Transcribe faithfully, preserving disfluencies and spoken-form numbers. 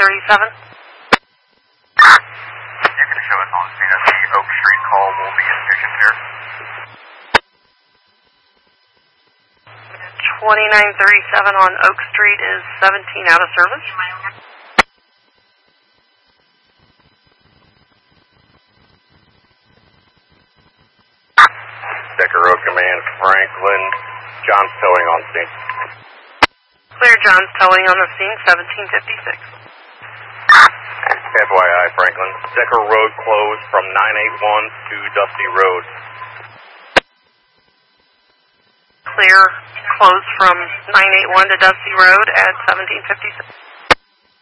thirty-seven. You can show us on scene as the Oak Street call will be in patient care. twenty-nine thirty-seven on Oak Street is seventeen out of service. Decker Road Command, Franklin. John's towing on scene. Clear, John's towing on the scene, seventeen fifty-six. F Y I, Franklin. Decker Road closed from nine eighty-one to Dusty Road. Clear, closed from nine eighty-one to Dusty Road at seventeen fifty-six.